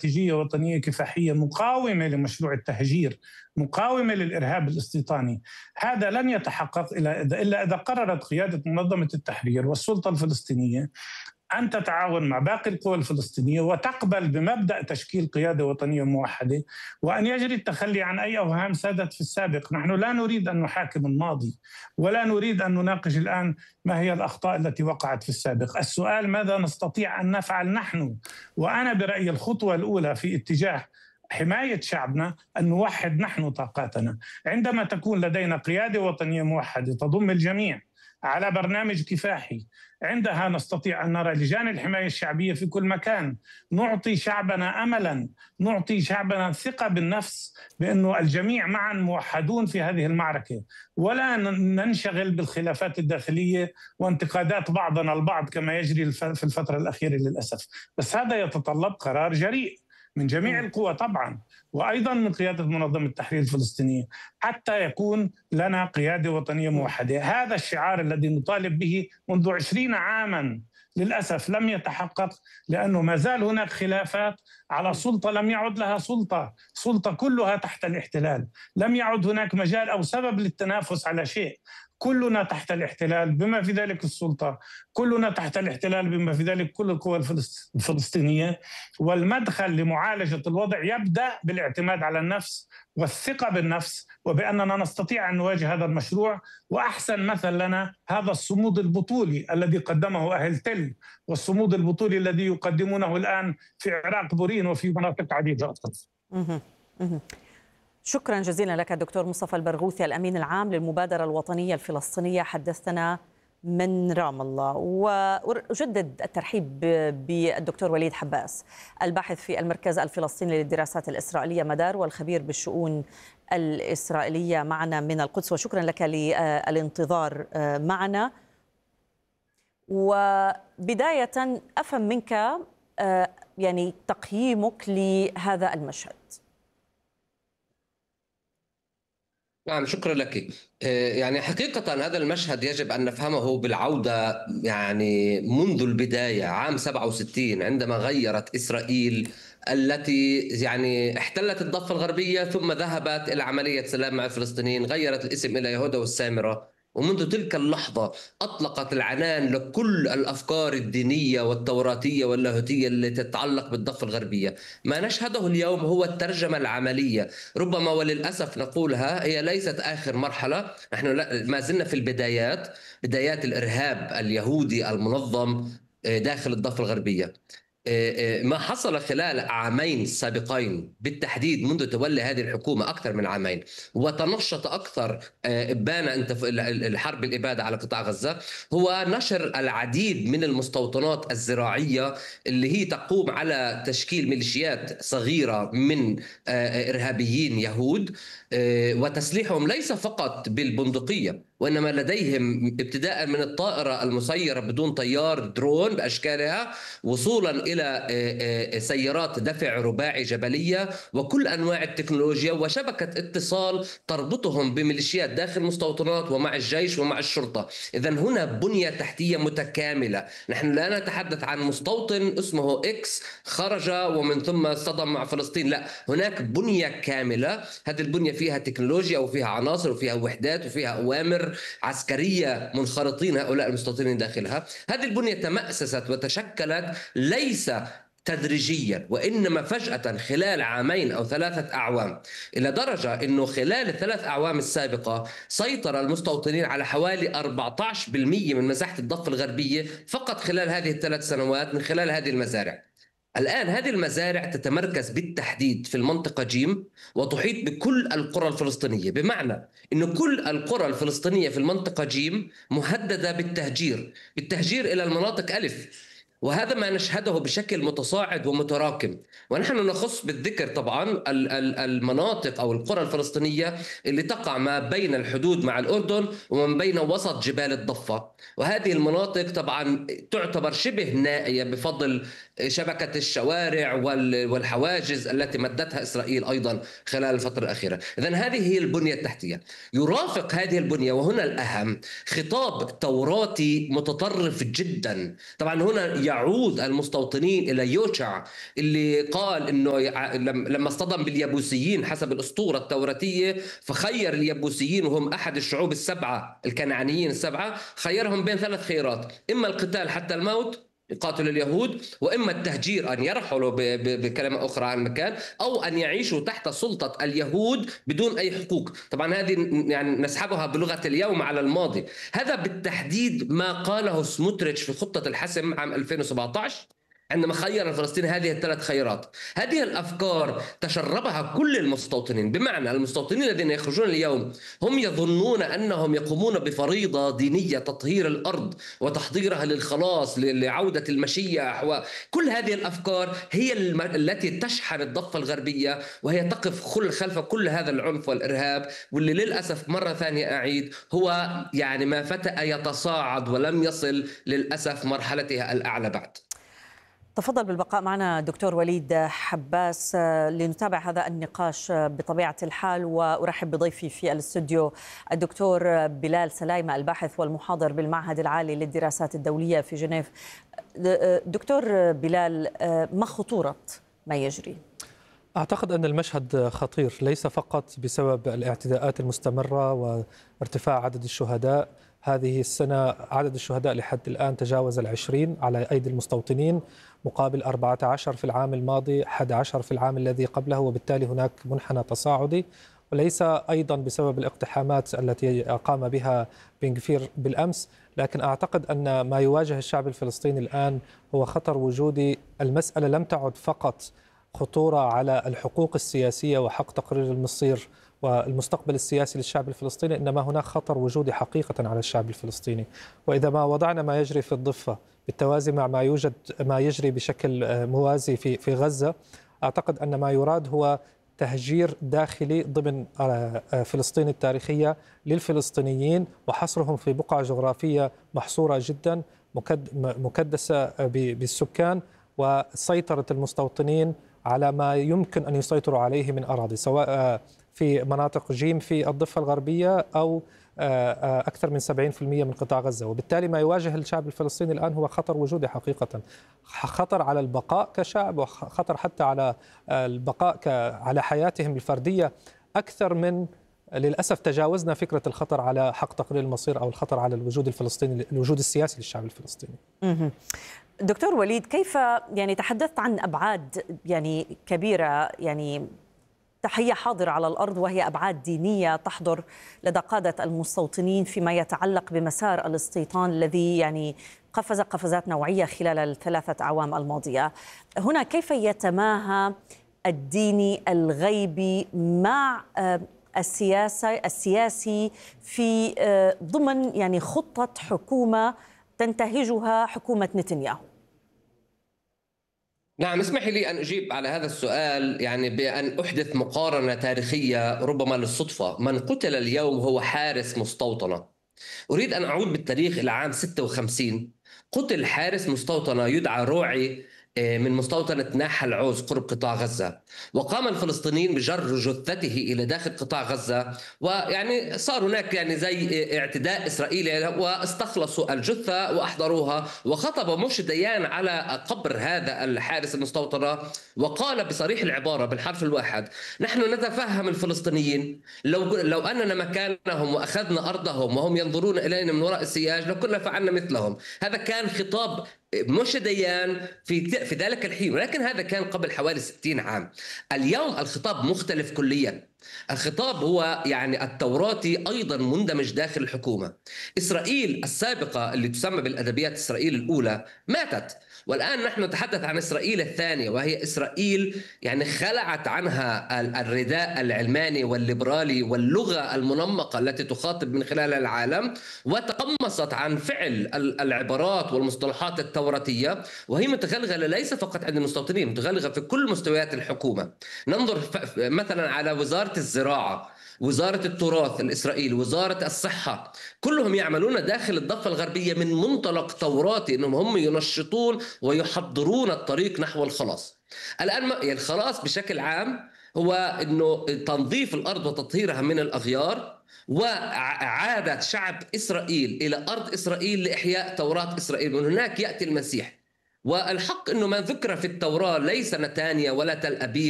استراتيجية وطنية كفاحية مقاومة لمشروع التهجير، مقاومة للإرهاب الاستيطاني. هذا لن يتحقق إلا إذا قررت قيادة منظمة التحرير والسلطة الفلسطينية أن تتعاون مع باقي القوى الفلسطينية وتقبل بمبدأ تشكيل قيادة وطنية موحدة، وأن يجري التخلي عن أي أوهام سادت في السابق. نحن لا نريد أن نحاكم الماضي ولا نريد أن نناقش الآن ما هي الأخطاء التي وقعت في السابق. السؤال ماذا نستطيع أن نفعل نحن؟ وأنا برأيي الخطوة الأولى في اتجاه حماية شعبنا أن نوحد نحن طاقاتنا. عندما تكون لدينا قيادة وطنية موحدة تضم الجميع على برنامج كفاحي، عندها نستطيع أن نرى لجان الحماية الشعبية في كل مكان، نعطي شعبنا أملا، نعطي شعبنا ثقة بالنفس بأنه الجميع معا موحدون في هذه المعركة، ولا ننشغل بالخلافات الداخلية وانتقادات بعضنا البعض كما يجري في الفترة الأخيرة للأسف. بس هذا يتطلب قرار جريء من جميع القوى طبعا، وأيضا من قيادة منظمة التحرير الفلسطينية، حتى يكون لنا قيادة وطنية موحدة. هذا الشعار الذي نطالب به منذ 20 عاما للأسف لم يتحقق، لأنه ما زال هناك خلافات على سلطة لم يعد لها سلطة كلها تحت الاحتلال. لم يعد هناك مجال أو سبب للتنافس على شيء. كلنا تحت الاحتلال بما في ذلك السلطة، كلنا تحت الاحتلال بما في ذلك كل القوى الفلسطينية. والمدخل لمعالجة الوضع يبدأ بالاعتماد على النفس والثقة بالنفس، وبأننا نستطيع أن نواجه هذا المشروع. وأحسن مثل لنا هذا الصمود البطولي الذي قدمه أهل تل، والصمود البطولي الذي يقدمونه الآن في عراق بورين وفي مناطق عديدة. شكرا جزيلا لك الدكتور مصطفى البرغوثي، الأمين العام للمبادرة الوطنية الفلسطينية، حدثنا من رام الله. وأجدد الترحيب بالدكتور وليد حباس، الباحث في المركز الفلسطيني للدراسات الإسرائيلية مدار والخبير بالشؤون الإسرائيلية معنا من القدس، وشكرا لك للانتظار معنا. وبداية أفهم منك يعني تقييمك لهذا المشهد. نعم، شكرا لك. يعني حقيقة هذا المشهد يجب أن نفهمه بالعودة يعني منذ البداية عام 67 عندما غيرت إسرائيل التي يعني احتلت الضفة الغربية ثم ذهبت إلى عملية سلام مع الفلسطينيين، غيرت الاسم إلى يهوذا والسامرة، ومنذ تلك اللحظة أطلقت العنان لكل الأفكار الدينية والتوراتية واللاهوتية التي تتعلق بالضفة الغربية. ما نشهده اليوم هو الترجمة العملية، ربما وللأسف نقولها هي ليست آخر مرحلة، نحن ما زلنا في بدايات الإرهاب اليهودي المنظم داخل الضفة الغربية. ما حصل خلال عامين سابقين بالتحديد منذ تولي هذه الحكومة أكثر من عامين وتنشط أكثر إبان الحرب الإبادة على قطاع غزة، هو نشر العديد من المستوطنات الزراعية اللي هي تقوم على تشكيل ميليشيات صغيرة من إرهابيين يهود، وتسليحهم ليس فقط بالبندقية وإنما لديهم ابتداء من الطائرة المسيرة بدون طيار درون بأشكالها، وصولا إلى سيارات دفع رباعي جبلية وكل أنواع التكنولوجيا وشبكة اتصال تربطهم بميليشيات داخل المستوطنات ومع الجيش ومع الشرطة. إذن هنا بنية تحتية متكاملة. نحن لا نتحدث عن مستوطن اسمه إكس خرج ومن ثم اصطدم مع فلسطين، لا، هناك بنية كاملة. هذه البنية فيها تكنولوجيا وفيها عناصر وفيها وحدات وفيها أوامر عسكرية منخرطين هؤلاء المستوطنين داخلها. هذه البنية تمأسست وتشكلت ليس تدريجيا وإنما فجأة خلال عامين أو 3 أعوام، إلى درجة أنه خلال ال3 أعوام السابقة سيطر المستوطنين على حوالي 14% من مساحة الضفة الغربية فقط خلال هذه ال3 سنوات من خلال هذه المزارع. الآن هذه المزارع تتمركز بالتحديد في المنطقة جيم وتحيط بكل القرى الفلسطينية، بمعنى أن كل القرى الفلسطينية في المنطقة جيم مهددة بالتهجير إلى المناطق ألف، وهذا ما نشهده بشكل متصاعد ومتراكم. ونحن نخص بالذكر طبعا المناطق أو القرى الفلسطينية اللي تقع ما بين الحدود مع الأردن ومن بين وسط جبال الضفة، وهذه المناطق طبعا تعتبر شبه نائية بفضل شبكة الشوارع والحواجز التي مدتها إسرائيل أيضا خلال الفترة الأخيرة. إذن هذه هي البنية التحتية. يرافق هذه البنية، وهنا الأهم، خطاب توراتي متطرف جدا. طبعا هنا يعود المستوطنين إلى يوشع اللي قال إنه لما اصطدم باليبوسيين حسب الأسطورة التوراتية، فخير اليبوسيين وهم أحد الشعوب السبعة الكنعانيين السبعة، خيرهم بين 3 خيارات: إما القتال حتى الموت يقاتل اليهود، وإما التهجير أن يرحلوا بكلمة أخرى عن المكان، أو أن يعيشوا تحت سلطة اليهود بدون أي حقوق. طبعا هذه يعني نسحبها بلغة اليوم على الماضي. هذا بالتحديد ما قاله سموتريتش في خطة الحسم عام 2017 عندما خير الفلسطيني هذه ال3 خيارات. هذه الأفكار تشربها كل المستوطنين، بمعنى المستوطنين الذين يخرجون اليوم هم يظنون أنهم يقومون بفريضة دينية تطهير الأرض وتحضيرها للخلاص لعودة المشيح، وكل هذه الأفكار هي التي تشحن الضفة الغربية، وهي تقف خلف كل هذا العنف والإرهاب، واللي للأسف مرة ثانية أعيد هو يعني ما فتأ يتصاعد ولم يصل للأسف مرحلتها الأعلى بعد. تفضل بالبقاء معنا دكتور وليد حباس لنتابع هذا النقاش بطبيعة الحال، وأرحب بضيفي في الاستوديو الدكتور بلال سلايمة الباحث والمحاضر بالمعهد العالي للدراسات الدولية في جنيف. دكتور بلال، ما خطورة ما يجري؟ أعتقد أن المشهد خطير ليس فقط بسبب الاعتداءات المستمرة وارتفاع عدد الشهداء. هذه السنة عدد الشهداء لحد الآن تجاوز 20 على أيدي المستوطنين، مقابل 14 في العام الماضي، 11 في العام الذي قبله، وبالتالي هناك منحنى تصاعدي. وليس أيضا بسبب الاقتحامات التي قام بها بن غفير بالأمس، لكن أعتقد أن ما يواجه الشعب الفلسطيني الآن هو خطر وجودي. المسألة لم تعد فقط خطورة على الحقوق السياسية وحق تقرير المصير والمستقبل السياسي للشعب الفلسطيني، إنما هناك خطر وجودي حقيقة على الشعب الفلسطيني. وإذا ما وضعنا ما يجري في الضفة بالتوازي مع ما يجري بشكل موازي في غزة، أعتقد أن ما يراد هو تهجير داخلي ضمن فلسطين التاريخية للفلسطينيين، وحصرهم في بقعة جغرافية محصورة جدا مكدسة بالسكان، وسيطرة المستوطنين على ما يمكن أن يسيطروا عليه من أراضي، سواء في مناطق جيم في الضفة الغربية أو أكثر من 70% من قطاع غزة. وبالتالي ما يواجه الشعب الفلسطيني الآن هو خطر وجودي حقيقة، خطر على البقاء كشعب، وخطر حتى على البقاء على حياتهم الفردية، أكثر من للأسف تجاوزنا فكرة الخطر على حق تقرير المصير أو الخطر على الوجود الفلسطيني، الوجود السياسي للشعب الفلسطيني. دكتور وليد، كيف يعني تحدثت عن أبعاد يعني كبيرة، يعني هي حاضرة على الأرض، وهي أبعاد دينية تحضر لدى قادة المستوطنين فيما يتعلق بمسار الاستيطان الذي يعني قفز قفزات نوعية خلال ال3 أعوام الماضية. هنا كيف يتماهى الديني الغيبي مع السياسي في ضمن يعني خطة حكومة تنتهجها حكومة نتنياهو؟ نعم، اسمحي لي أن أجيب على هذا السؤال يعني بأن أحدث مقارنة تاريخية ربما للصدفة. من قتل اليوم هو حارس مستوطنة. أريد أن أعود بالتاريخ إلى عام 56. قتل حارس مستوطنة يدعى روعي من مستوطنة ناحل العوز قرب قطاع غزة، وقام الفلسطينيين بجر جثته إلى داخل قطاع غزة، ويعني صار هناك يعني زي اعتداء إسرائيلي، واستخلصوا الجثة وأحضروها، وخطب موشي ديان على قبر هذا الحارس المستوطنة وقال بصريح العبارة بالحرف الواحد: نحن نتفهم الفلسطينيين، لو أننا مكانهم وأخذنا أرضهم وهم ينظرون إلينا من وراء السياج لكنا فعلنا مثلهم. هذا كان خطاب موشي ديان في ذلك الحين، ولكن هذا كان قبل حوالي 60 عام. اليوم الخطاب مختلف كليا. الخطاب هو يعني التوراتي أيضا مندمج داخل الحكومة. إسرائيل السابقة اللي تسمى بالأدبيات إسرائيل الأولى ماتت، والآن نحن نتحدث عن إسرائيل الثانية، وهي إسرائيل يعني خلعت عنها الرداء العلماني والليبرالي واللغة المنمقة التي تخاطب من خلال العالم، وتقمصت عن فعل العبارات والمصطلحات التوراتية، وهي متغلغلة ليس فقط عند المستوطنين، متغلغلة في كل مستويات الحكومة. ننظر مثلا على وزارة الزراعة. وزارة التراث الإسرائيلي، وزارة الصحة، كلهم يعملون داخل الضفة الغربية من منطلق توراتي، أنهم هم ينشطون ويحضرون الطريق نحو الخلاص. الآن الخلاص بشكل عام هو أنه تنظيف الأرض وتطهيرها من الأغيار، وعادة شعب إسرائيل إلى أرض إسرائيل لإحياء توراة إسرائيل. من هناك يأتي المسيح. والحق أنه ما ذكر في التوراة ليس نتانيا ولا تل أبيب